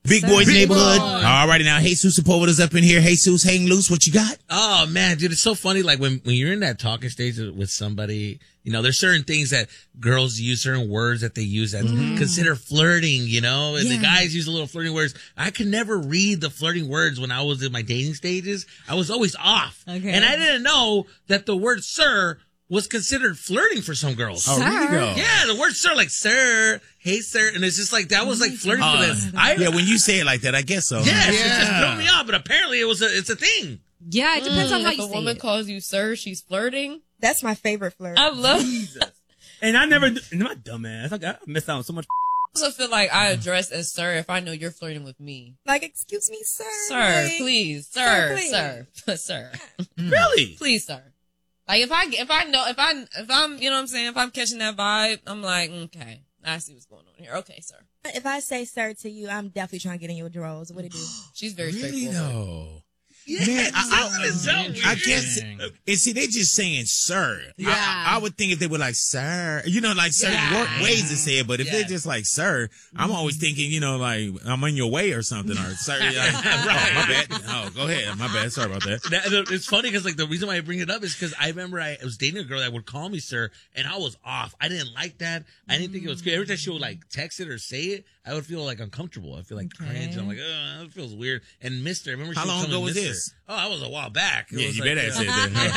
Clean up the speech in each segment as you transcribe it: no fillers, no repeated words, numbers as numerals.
Big Boys Neighborhood. All righty, now Jesus Sepulveda's up in here. Jesus, hang loose. What you got? Oh, man, dude, it's so funny. Like, when you're in that talking stage with somebody, you know, there's certain things that girls use, certain words that they use that consider flirting, you know, and the guys use a little flirting words. I could never read the flirting words when I was in my dating stages. I was always off. Okay. And I didn't know that the word sir was considered flirting for some girls. Oh, really? Yeah, the word sir, like sir, hey sir, and it's just like, that was like flirting for them. Yeah, when you say it like that, I guess so. Yes, it just threw me off, but apparently it's a thing. Yeah, it depends on how you say it. If a woman calls you sir, she's flirting. That's my favorite flirt. I love Jesus. And I never, my dumb ass, I missed out on so much. I also feel like I address as sir if I know you're flirting with me. Like, excuse me, sir. Sir, like, please. Sir, Sir. Really? Please, sir. Like, if I'm, you know what I'm saying? If I'm catching that vibe, I'm like, okay, I see what's going on here. Okay, sir. If I say sir to you, I'm definitely trying to get in your drawers. What it do? She's very Really straightforward. though? Yeah, Man, I weird. guess, and see, they just saying sir. Yeah. I would think if they were like, sir, you know, like certain ways to say it, but if they're just like, sir, I'm always thinking, you know, like, I'm on your way or something, or sir, like, oh, my bad. Oh, go ahead. My bad. Sorry about that. It's funny because, like, the reason why I bring it up is because I remember I was dating a girl that would call me sir, and I was off. I didn't like that. I didn't think it was good. Every time she would, like, text it or say it, I would feel, like, uncomfortable. I feel, like, cringe. I'm like, oh, that feels weird. And Mr. Remember she How long ago was Mr. this? Oh, I was a while back. It Yeah, was you like, better have said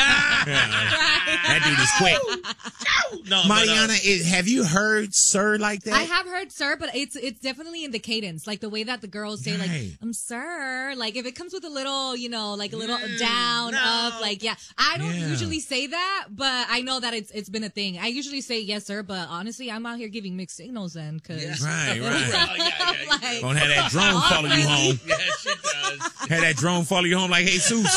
that. That dude is quick. No, Mariana, have you heard sir like that? I have heard sir, but it's definitely in the cadence, like the way that the girls say, like, I'm sir. Like, if it comes with a little, you know, like a little down, up, like, I don't usually say that, but I know that it's been a thing. I usually say yes, sir, but honestly, I'm out here giving mixed signals then, because. Right. Like, Gonna have that drone follow you home. Yeah, she does. Have that drone follow you home like Jesus.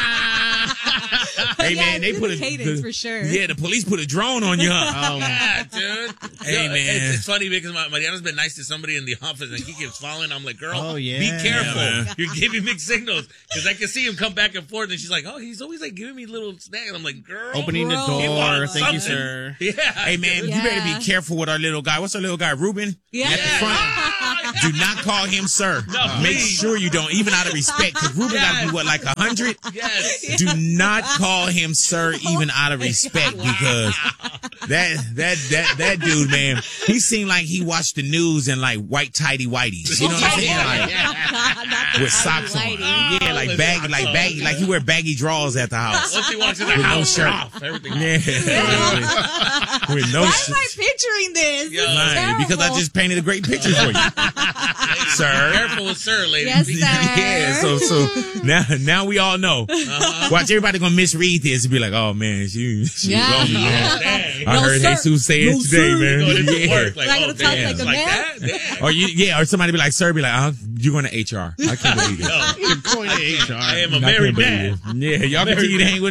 Hey man, they put a cadence for sure. Yeah, the police put a drone on you. Yeah, dude. Hey, man. It's funny because Mariana's been nice to somebody in the office and he keeps following. I'm like, girl, be Yeah, careful. man. You're giving mixed signals. Because I can see him come back and forth and she's like, oh, he's always like giving me little snacks. I'm like, girl. Opening the Bro. door. He Thank you, wants sir. Yeah. Hey man, you better be careful with our little guy. What's our little guy, Ruben? Yeah. At the front. Do not call him sir. No, Make please. sure you don't, even out of respect. Because Ruben got to be what, like 100? Yes. Do not call him sir, even out of respect, because that dude, man, he seemed like he watched the news in like white tighty whities. You know what I'm saying? Like, with socks on. Yeah, like baggy, like he wear baggy drawers at the house. Once he walks in the With no house, shirt. off. Everything off. Yeah. With no why shirt. am I picturing this? Yeah. This is Right, because I terrible. just painted a great picture for you. Sir. Careful with sir, ladies. Yes, sir. Yeah, so now we all know. Watch, everybody gonna misread this and be like, oh man, she Yeah. on me, man. Dang. I No, heard sir. Jesus say No, it today, sir. man. Going into Yeah. work. Like, Not oh, gonna talk damn. like a Like man? that? Damn. Or somebody be like, sir, be like, you're going to HR. I can't believe it. No. Going to HR. I am a I married can't believe man. it. Yeah, y'all continue to hang with